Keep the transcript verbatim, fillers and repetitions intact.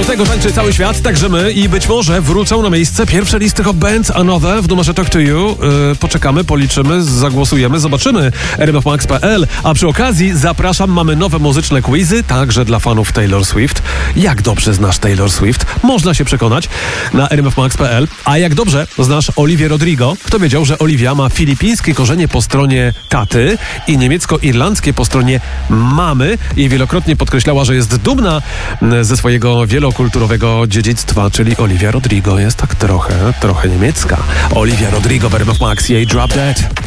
Do tego tańczy cały świat, także my i być może wrócą na miejsce pierwsze listy Hot Bands, a nowe w numerze Talk to You. Yy, poczekamy, policzymy, zagłosujemy, zobaczymy. r m f max kropka p l. A przy okazji zapraszam, mamy nowe muzyczne quizy, także dla fanów Taylor Swift. Jak dobrze znasz Taylor Swift? Można się przekonać na r m f max kropka p l. A jak dobrze znasz Olivię Rodrigo? Kto wiedział, że Olivia ma filipińskie korzenie po stronie taty i niemiecko-irlandzkie po stronie mamy i wielokrotnie podkreślała, że jest dumna ze swojego wielokulturowego dziedzictwa, czyli Olivia Rodrigo jest tak trochę, trochę niemiecka. Olivia Rodrigo w R M F Max, jej Drop Dead.